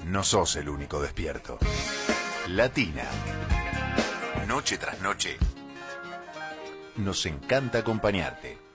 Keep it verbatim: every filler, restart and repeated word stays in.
no sos el único despierto. Latina. Noche tras noche. Nos encanta acompañarte.